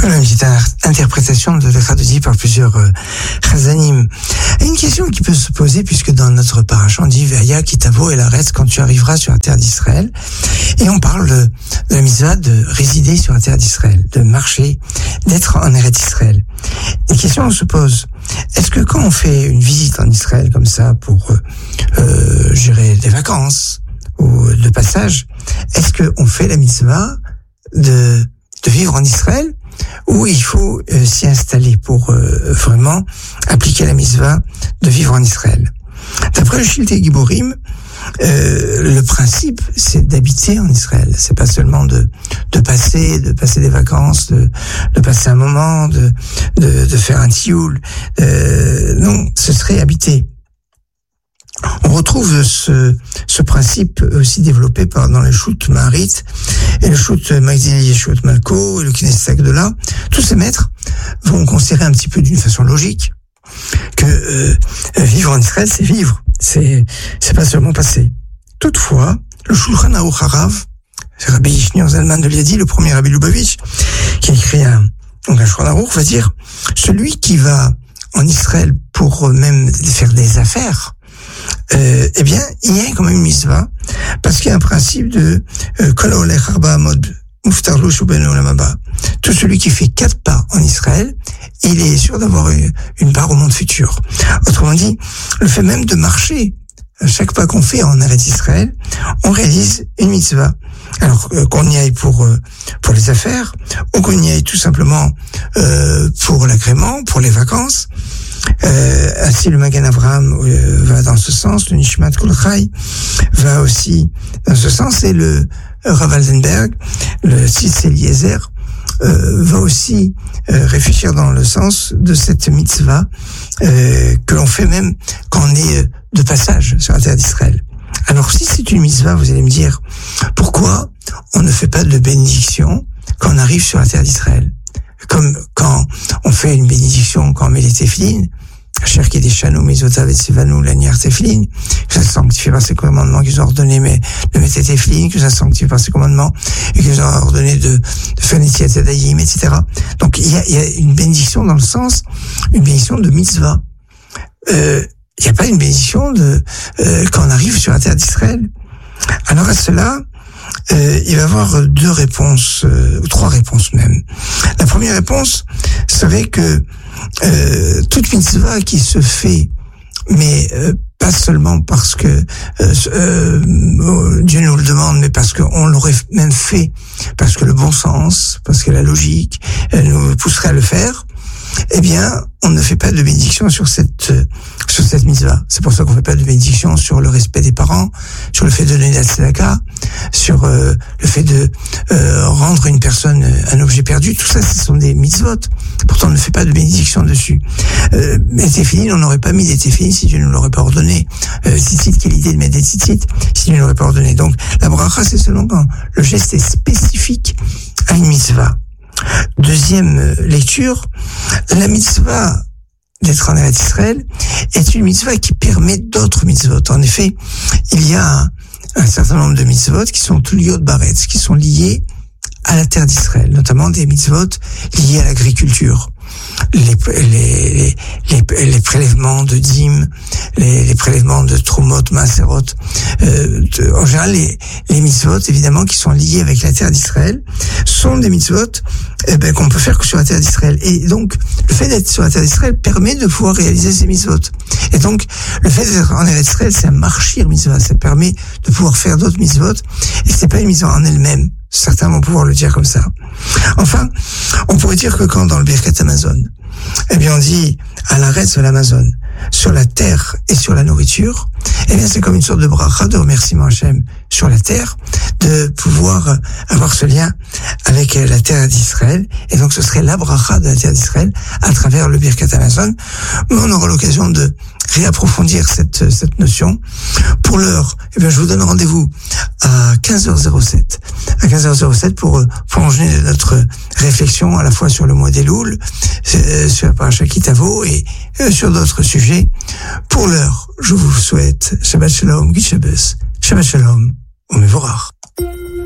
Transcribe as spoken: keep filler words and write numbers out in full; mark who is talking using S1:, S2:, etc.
S1: Voilà une petite interprétation de l'Echadodi par plusieurs euh, Chazanim. Une question qui peut se poser, puisque dans notre paracha, on dit Ve'aya kitavo el haaretz, quand tu arriveras sur la terre d'Israël, et on parle de, de la mitzvah de résider sur la terre d'Israël, de marcher, d'être en Eretz Israël. Une question se pose, est-ce que quand on fait une visite en Israël comme ça pour euh, euh, gérer des vacances ou de passage, est-ce qu'on fait la mitzvah de, de vivre en Israël, ou il faut euh, s'y installer pour euh, vraiment appliquer la mitzvah de vivre en Israël? D'après le Shiltei Giborim, euh, le principe, c'est d'habiter en Israël. C'est pas seulement de de passer, de passer des vacances, de de passer un moment, de de, de faire un tioul. Euh, non, ce serait habiter. On retrouve ce, ce principe aussi développé par, dans le Shoot Maharit et le Shoot Magdili et Shoot Malko et le Knesset Agdola. Tous ces maîtres vont considérer un petit peu d'une façon logique que euh, vivre en Israël, c'est vivre. C'est, c'est pas seulement passer. Toutefois, le Shulchan Aruch Harav, c'est Rabbi Yishnior Zalman de Liadi, le premier Rabbi Lubavitch, qui a écrit un, donc un Shulchan Aruch, va dire, celui qui va en Israël pour même faire des affaires, Euh, eh bien, il y a quand même une mitzvah, parce qu'il y a un principe de Kol haolech arba'a amot muftar lo shu ben olam haba. Tout celui qui fait quatre pas en Israël, il est sûr d'avoir une, une part au monde futur. Autrement dit, le fait même de marcher, chaque pas qu'on fait en Eretz Israël, on réalise une mitzvah. Alors euh, qu'on y aille pour euh, pour les affaires, ou qu'on y aille tout simplement euh, pour l'agrément, pour les vacances. Euh, ainsi le Magen Avraham euh, va dans ce sens, le Nishmat Kol Chai va aussi dans ce sens, et le euh, Rav Altenberg, le Tzitz Eliezer, euh, va aussi euh, réfléchir dans le sens de cette mitzvah euh, que l'on fait même quand on est euh, de passage sur la terre d'Israël. Alors si c'est une mitzvah, vous allez me dire, pourquoi on ne fait pas de bénédiction quand on arrive sur la terre d'Israël? Comme quand on fait une bénédiction, quand on met les téfilines, cher qui est des chanou, misotav et tsivanou, l'anière téfilines, que ça sanctifie par ces commandements qu'ils ont ordonné, mais de mettre les téfilines, que ça sanctifie par ces commandements, et qu'ils ont ordonné de, de faire les tiatadayim, et cetera. Donc, il y a, il y a une bénédiction dans le sens, une bénédiction de mitzvah. Euh, il n'y a pas une bénédiction de, euh, quand on arrive sur la terre d'Israël. Alors, à cela, Euh, il va y avoir deux réponses, euh, ou trois réponses même. La première réponse serait que euh, toute mitzvah qui se fait, mais euh, pas seulement parce que euh, euh, Dieu nous le demande, mais parce qu'on l'aurait même fait, parce que le bon sens, parce que la logique elle nous pousserait à le faire, eh bien, on ne fait pas de bénédiction sur cette sur cette mitzvah. C'est pour ça qu'on fait pas de bénédiction sur le respect des parents, sur le fait de donner la tzedaka, sur euh, le fait de euh, rendre une personne un objet perdu. Tout ça, ce sont des mitzvot. Pourtant, on ne fait pas de bénédiction dessus. Euh, les téfilines, on n'aurait pas mis des téfilines si Dieu ne l'aurait pas ordonné. Euh, tzitzit, quelle idée de mettre des tzitzit si Dieu ne l'aurait pas ordonné. Donc, la bracha, c'est seulement quand le geste est spécifique à une mitzvah. Deuxième lecture, la mitzvah d'être en Eretz Israël est une mitzvah qui permet d'autres mitzvot. En effet, il y a un, un certain nombre de mitzvot qui sont tuliot baretz, qui sont liés à la terre d'Israël, notamment des mitzvot liés à l'agriculture. Les, les, les, les prélèvements de dîmes, les, les prélèvements de trumot, maaserot, euh, de, en général, les, les mitzvot, évidemment, qui sont liés avec la terre d'Israël, sont des mitzvot eh ben, qu'on peut faire que sur la terre d'Israël. Et donc, le fait d'être sur la terre d'Israël permet de pouvoir réaliser ces mitzvot. Et donc, le fait d'être en Eretz Israël, c'est un marchir mitzvah. Ça permet de pouvoir faire d'autres mitzvot. Et c'est pas une mitzvah en elle-même. Certains vont pouvoir le dire comme ça. Enfin, on pourrait dire que quand dans le Birkat Amazon, eh bien on dit à l'arrêt de l'Amazon, sur la terre et sur la nourriture, eh bien c'est comme une sorte de bracha, de remerciement Hachem sur la terre, de pouvoir avoir ce lien avec la terre d'Israël. Et donc ce serait la bracha de la terre d'Israël à travers le Birkat Amazon. Mais on aura l'occasion de réapprofondir cette cette notion. Pour l'heure, eh bien je vous donne rendez-vous à quinze heures zéro sept. À quinze heures zéro sept pour prolonger notre réflexion à la fois sur le mois d'Elul, sur la paracha Kitavo et sur d'autres sujets. Pour l'heure, je vous souhaite Shabbat Shalom, Git Shabbos, Shabbat Shalom, Umevorach.